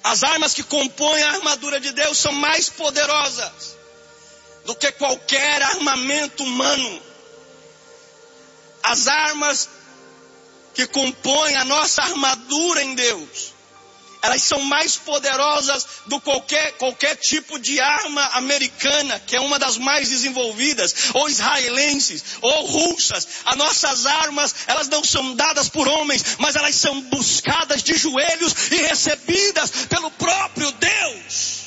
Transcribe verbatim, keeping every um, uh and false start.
As armas que compõem a armadura de Deus são mais poderosas do que qualquer armamento humano. As armas que compõem a nossa armadura em Deus, elas são mais poderosas do que qualquer, qualquer tipo de arma americana, que é uma das mais desenvolvidas, ou israelenses, ou russas. As nossas armas, elas não são dadas por homens, mas elas são buscadas de joelhos e recebidas pelo próprio Deus.